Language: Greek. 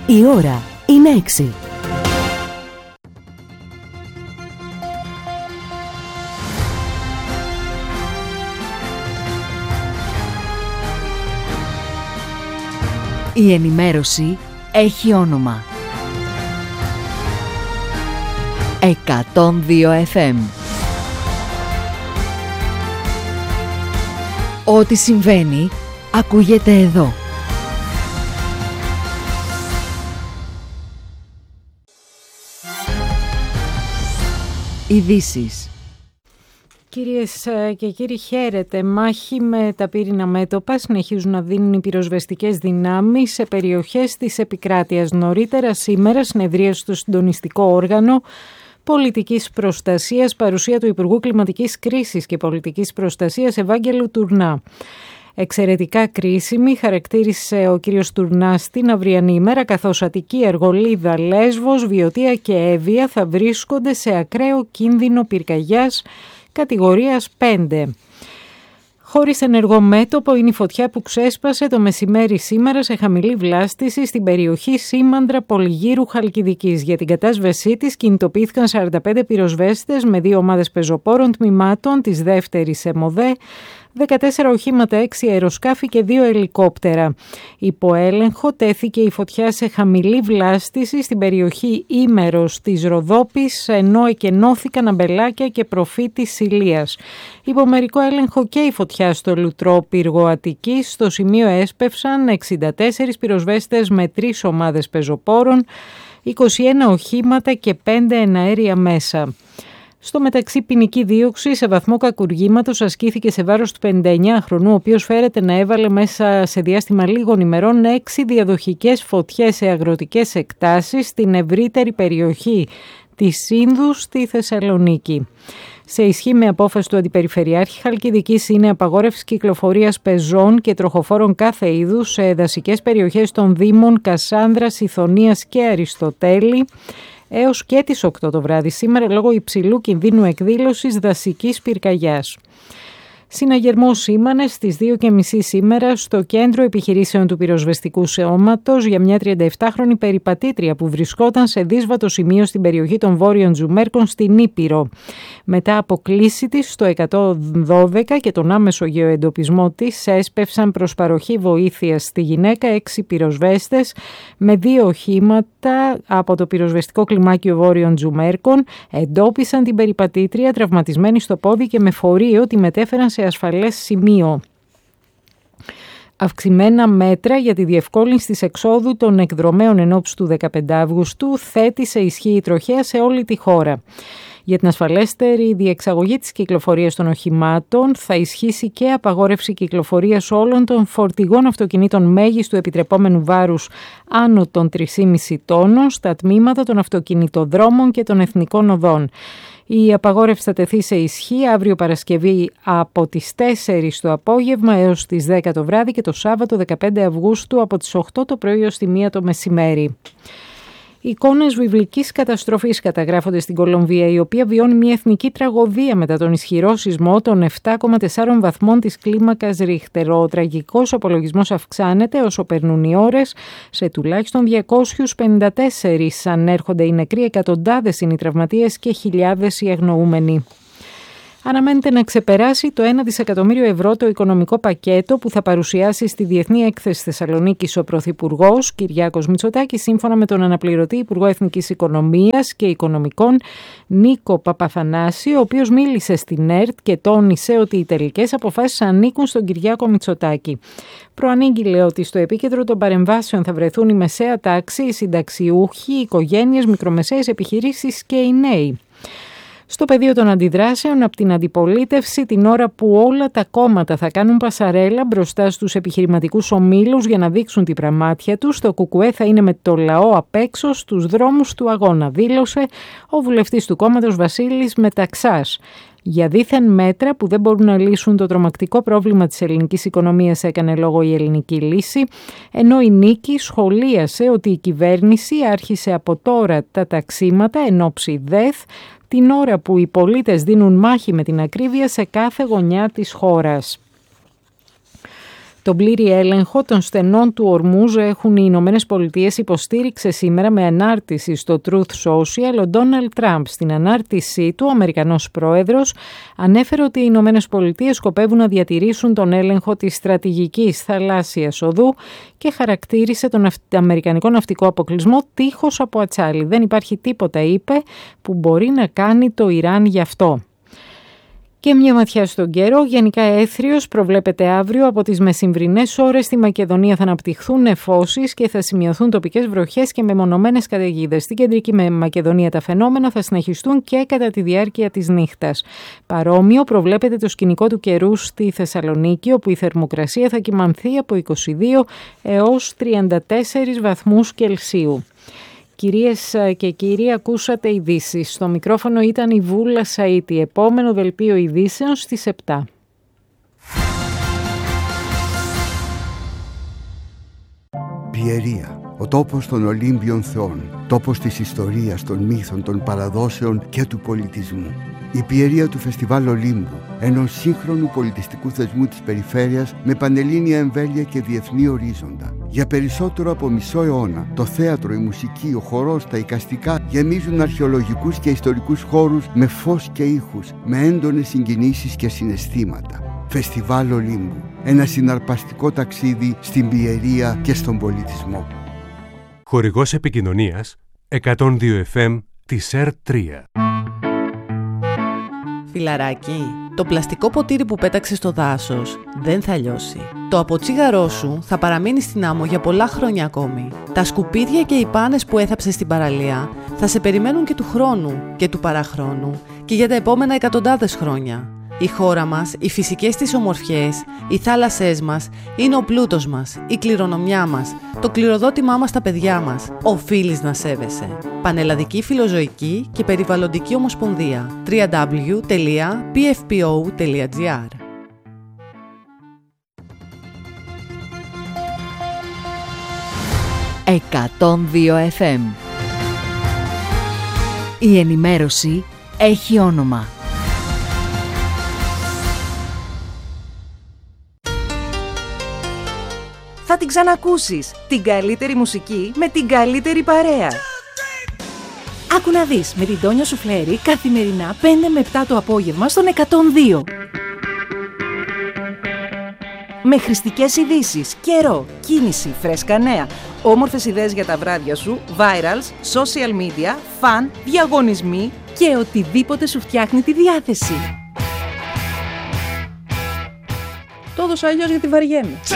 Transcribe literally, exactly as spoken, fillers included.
Η ώρα είναι έξι. Η ενημέρωση έχει όνομα. εκατόν δύο εφ εμ. Ό,τι συμβαίνει, ακούγεται εδώ. Ειδήσεις. Κυρίες και κύριοι, χαίρετε. Μάχη με τα πύρινα μέτωπα συνεχίζουν να δίνουν οι πυροσβεστικές δυνάμεις σε περιοχές της επικράτειας. Νωρίτερα σήμερα συνεδρίασε στο συντονιστικό όργανο πολιτικής προστασίας παρουσία του Υπουργού Κλιματικής Κρίσης και Πολιτικής Προστασίας Ευάγγελου Τουρνά. Εξαιρετικά κρίσιμη χαρακτήρισε ο κύριος Τουρνάς την αυριανή ημέρα, καθώς Αττική, Αργολίδα, Λέσβος, Βιωτία και Εύβοια θα βρίσκονται σε ακραίο κίνδυνο πυρκαγιάς κατηγορίας πέντε. Χωρίς ενεργό μέτωπο είναι η φωτιά που ξέσπασε το μεσημέρι σήμερα σε χαμηλή βλάστηση στην περιοχή Σήμαντρα Πολυγύρου Χαλκιδικής. Για την κατάσβεσή της κινητοποιήθηκαν σαράντα πέντε πυροσβέστες με δύο ομάδες πεζοπόρων τμήματων της δεύτερης ΕΜΟΔΕ, δεκατέσσερα οχήματα, έξι αεροσκάφη και δύο ελικόπτερα. Υπό έλεγχο τέθηκε η φωτιά σε χαμηλή βλάστηση στην περιοχή Ήμερος της Ροδόπης, ενώ εκενώθηκαν αμπελάκια και προφήτης Ηλίας. Υπό μερικό έλεγχο και η φωτιά στο Λουτρό Πύργο Αττικής. Στο σημείο έσπευσαν εξήντα τέσσερις πυροσβέστες με τρεις ομάδες πεζοπόρων, είκοσι ένα οχήματα και πέντε εναέρια μέσα. Στο μεταξύ, ποινική δίωξη σε βαθμό κακουργήματος ασκήθηκε σε βάρος του πενηνταεννιάχρονου, ο οποίος φέρεται να έβαλε μέσα σε διάστημα λίγων ημερών έξι διαδοχικές φωτιές σε αγροτικές εκτάσεις στην ευρύτερη περιοχή της Σύνδου στη Θεσσαλονίκη. Σε ισχύ με απόφαση του Αντιπεριφερειάρχη Χαλκιδικής είναι απαγόρευση κυκλοφορίας πεζών και τροχοφόρων κάθε είδους σε δασικές περιοχές των Δήμων Κασάνδρας, Ιθωνίας και Αριστοτέλη έως και τις οκτώ το βράδυ σήμερα λόγω υψηλού κινδύνου εκδήλωσης δασικής πυρκαγιάς. Συναγερμός σήμανε στις δύο και μισή σήμερα στο κέντρο επιχειρήσεων του πυροσβεστικού σώματος για μια τριανταεπτάχρονη περιπατήτρια που βρισκόταν σε δύσβατο σημείο στην περιοχή των Βόρειων Τζουμέρκων στην Ήπειρο. Μετά από κλήση της στο εκατόν δώδεκα και τον άμεσο γεωεντοπισμό της έσπευσαν προς παροχή βοήθειας στη γυναίκα έξι πυροσβέστες με δύο οχήματα από το πυροσβεστικό κλιμάκιο Βόρειων Τζουμέρκων. Εντόπισαν την περιπατήτρια τραυματισμένη στο πόδι και με φορείο τη μετέφεραν σε ασφαλές σημείο. Αυξημένα μέτρα για τη διευκόλυνση της εξόδου των εκδρομέων ενόψει του δεκαπέντε Αυγούστου θέτει σε ισχύ η τροχέα σε όλη τη χώρα. Για την ασφαλέστερη διεξαγωγή της κυκλοφορίας των οχημάτων θα ισχύσει και απαγόρευση κυκλοφορίας όλων των φορτηγών αυτοκινήτων μέγιστου επιτρεπόμενου βάρους άνω των τρία κόμμα πέντε τόνων στα τμήματα των αυτοκινητοδρόμων και των εθνικών οδών. Η απαγόρευση θα τεθεί σε ισχύ αύριο Παρασκευή από τις τέσσερις το απόγευμα έως τις δέκα το βράδυ και το Σάββατο δεκαπέντε Αυγούστου από τις οκτώ το πρωί έως τη μία το μεσημέρι. Εικόνες βιβλικής καταστροφής καταγράφονται στην Κολομβία, η οποία βιώνει μια εθνική τραγωδία μετά τον ισχυρό σεισμό των επτά κόμμα τέσσερα βαθμών της κλίμακας Ρίχτερ. Ο τραγικός απολογισμός αυξάνεται όσο περνούν οι ώρες. Σε τουλάχιστον διακόσιους πενήντα τέσσερις ανέρχονται οι νεκροί, εκατοντάδες είναι οι τραυματίες και χιλιάδες οι αγνοούμενοι. Αναμένεται να ξεπεράσει το ένα δισεκατομμύριο ευρώ το οικονομικό πακέτο που θα παρουσιάσει στη Διεθνή Έκθεση Θεσσαλονίκης ο Πρωθυπουργός Κυριάκος Μητσοτάκης, σύμφωνα με τον αναπληρωτή Υπουργό Εθνικής Οικονομίας και Οικονομικών Νίκο Παπαθανάση, ο οποίος μίλησε στην ΕΡΤ και τόνισε ότι οι τελικές αποφάσεις ανήκουν στον Κυριάκο Μητσοτάκη. Προανήγγειλε ότι στο επίκεντρο των παρεμβάσεων θα βρεθούν η μεσαία τάξη, οι συνταξιούχοι, οι οικογένειες, μικρομεσαίες επιχειρήσεις και οι νέοι. Στο πεδίο των αντιδράσεων από την αντιπολίτευση, την ώρα που όλα τα κόμματα θα κάνουν πασαρέλα μπροστά στους επιχειρηματικούς ομίλους για να δείξουν τη πραμάτια τους, το ΚΚΕ θα είναι με το λαό απ' έξω στους δρόμους του αγώνα, δήλωσε ο βουλευτής του κόμματος Βασίλης Μεταξάς. Για δίθεν μέτρα που δεν μπορούν να λύσουν το τρομακτικό πρόβλημα της ελληνικής οικονομίας, έκανε λόγο η Ελληνική Λύση, ενώ η Νίκη σχολίασε ότι η κυβέρνηση άρχισε από τώρα τα ταξίματα εν όψει ΔΕΘ, την ώρα που οι πολίτες δίνουν μάχη με την ακρίβεια σε κάθε γωνιά της χώρας. Τον πλήρη έλεγχο των στενών του Ορμούζ έχουν οι Ηνωμένες Πολιτείες, υποστήριξε σήμερα με ανάρτηση στο Truth Social ο Ντόναλντ Τραμπ. Στην ανάρτησή του, ο Αμερικανός πρόεδρος ανέφερε ότι οι Ηνωμένες Πολιτείες σκοπεύουν να διατηρήσουν τον έλεγχο της στρατηγικής θαλάσσιας οδού και χαρακτήρισε τον αμερικανικό ναυτικό αποκλεισμό τείχος από ατσάλι. Δεν υπάρχει τίποτα, είπε, που μπορεί να κάνει το Ιράν γι' αυτό. Και μια ματιά στον καιρό, γενικά έθριος προβλέπεται αύριο. Από τις μεσημβρινές ώρες στη Μακεδονία θα αναπτυχθούν νεφώσεις και θα σημειωθούν τοπικές βροχές και μεμονωμένες καταιγίδες. Στην κεντρική Μακεδονία τα φαινόμενα θα συνεχιστούν και κατά τη διάρκεια της νύχτας. Παρόμοιο προβλέπεται το σκηνικό του καιρού στη Θεσσαλονίκη, όπου η θερμοκρασία θα κυμανθεί από είκοσι δύο έως τριάντα τέσσερις βαθμούς Κελσίου. Κυρίες και κύριοι, ακούσατε ειδήσεις. Στο μικρόφωνο ήταν η Βούλα Σαΐτη. Επόμενο δελτίο ειδήσεων στις επτά. Πιερία, ο τόπος των Ολύμπιων θεών, τόπος της ιστορίας, των μύθων, των παραδόσεων και του πολιτισμού. Η Πιερία του Φεστιβάλ Ολύμπου, ενός σύγχρονου πολιτιστικού θεσμού της περιφέρειας με πανελλήνια εμβέλεια και διεθνή ορίζοντα. Για περισσότερο από μισό αιώνα, το θέατρο, η μουσική, ο χορός, τα εικαστικά γεμίζουν αρχαιολογικούς και ιστορικούς χώρους με φως και ήχους, με έντονες συγκινήσεις και συναισθήματα. Φεστιβάλ Ολύμπου, ένα συναρπαστικό ταξίδι στην Πιερία και στον πολιτισμό. Χορηγός επικοινωνίας εκατόν δύο εφ εμ της ΕΡ τρία. Φιλαράκι, το πλαστικό ποτήρι που πέταξες στο δάσος δεν θα λιώσει. Το αποτσίγαρό σου θα παραμείνει στην άμμο για πολλά χρόνια ακόμη. Τα σκουπίδια και οι πάνες που έθαψες στην παραλία θα σε περιμένουν και του χρόνου και του παραχρόνου και για τα επόμενα εκατοντάδες χρόνια. Η χώρα μας, οι φυσικές της ομορφιές, οι θάλασσές μας είναι ο πλούτος μας, η κληρονομιά μας, το κληροδότημά μας στα παιδιά μας. Οφείλεις να σέβεσαι. Πανελλαδική Φιλοζωική και Περιβαλλοντική Ομοσπονδία. double-u double-u double-u τελεία πι εφ πι ο τελεία τζι άρ. εκατόν δύο εφ εμ. Η ενημέρωση έχει όνομα. Θα την ξανακούσεις. Την καλύτερη μουσική με την καλύτερη παρέα. Άκου να δεις με την Τόνια Σουφλέρη καθημερινά πέντε με επτά το απόγευμα στον εκατόν δύο. Με χρηστικές ειδήσεις, καιρό, κίνηση, φρέσκα νέα, όμορφες ιδέες για τα βράδια σου, virals, social media, φαν, διαγωνισμοί και οτιδήποτε σου φτιάχνει τη διάθεση. Το έδωσα αλλιώς γιατί βαριέμαι.